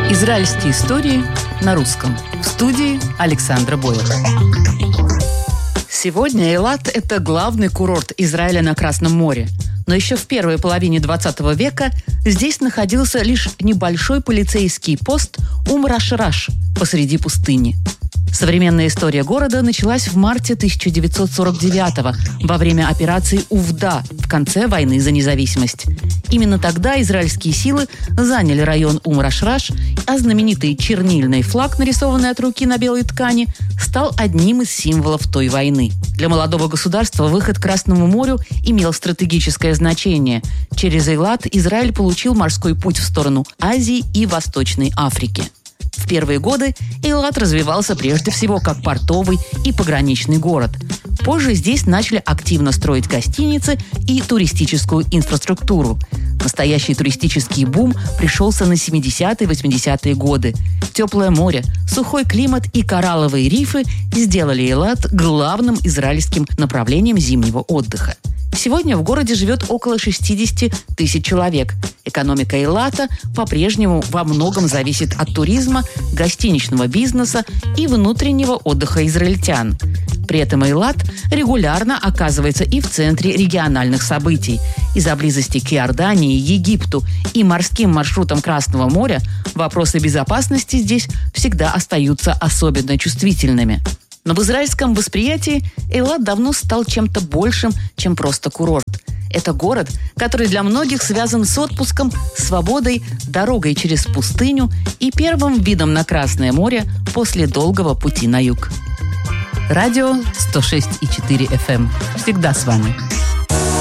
Израильские истории на русском. В студии Александра Бойлер. Сегодня Эйлат – это главный курорт Израиля на Красном море. Но еще в первой половине 20 века здесь находился лишь небольшой полицейский пост Ум-Раш-Раш посреди пустыни. Современная история города началась в марте 1949-го во время операции «Увда» в конце войны за независимость. Именно тогда израильские силы заняли район Ум-Раш-Раш, а знаменитый чернильный флаг, нарисованный от руки на белой ткани, стал одним из символов той войны. Для молодого государства выход к Красному морю имел стратегическое значение. Через Эйлат Израиль получил морской путь в сторону Азии и Восточной Африки. В первые годы Эйлат развивался прежде всего как портовый и пограничный город. Позже здесь начали активно строить гостиницы и туристическую инфраструктуру. Настоящий туристический бум пришелся на 70-е и 80-е годы. Теплое море, сухой климат и коралловые рифы сделали Эйлат главным израильским направлением зимнего отдыха. Сегодня в городе живет около 60 тысяч человек. Экономика Эйлата по-прежнему во многом зависит от туризма, гостиничного бизнеса и внутреннего отдыха израильтян. При этом Эйлат регулярно оказывается и в центре региональных событий. Из-за близости к Иордании, Египту и морским маршрутам Красного моря вопросы безопасности здесь всегда остаются особенно чувствительными. Но в израильском восприятии Эйлат давно стал чем-то большим, чем просто курорт. Это город, который для многих связан с отпуском, свободой, дорогой через пустыню и первым видом на Красное море после долгого пути на юг. Радио 106,4 FM. Всегда с вами.